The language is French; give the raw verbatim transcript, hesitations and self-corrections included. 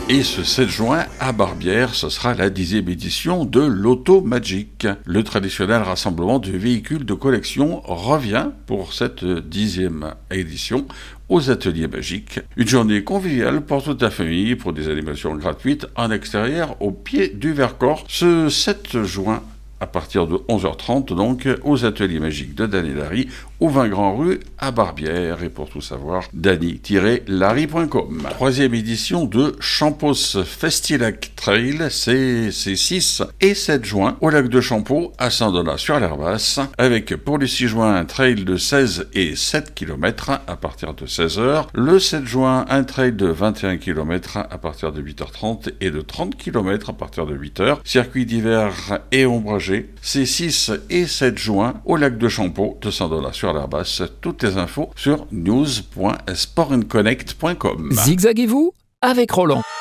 Et ce sept juin, à Barbière, ce sera la dixième édition de l'Auto Magic. Le traditionnel rassemblement de véhicules de collection revient pour cette dixième édition aux Ateliers Magiques. Une journée conviviale pour toute la famille, pour des animations gratuites en extérieur au pied du Vercors, ce sept juin à partir de onze heures trente, donc, aux Ateliers Magiques de Dany Larry, au vingt Grand Rue, à Barbière. Et pour tout savoir, dany tiret larry point com. Troisième édition de Champos Festilac Trail, c'est six et sept juin, au lac de Champeau, à Saint-Donat-sur-l'Herbasse, avec pour le six juin un trail de seize et sept kilomètres à partir de seize heures. Le sept juin, un trail de vingt et un kilomètres à partir de huit heures trente et de trente kilomètres à partir de huit heures. Circuit d'hiver et ombragé, c'est six et sept juin, au lac de Champeau, de Saint-Donat-sur-l'Herbasse. Toutes les infos sur news point sport and connect point com. Zigzaguez-vous avec Roland.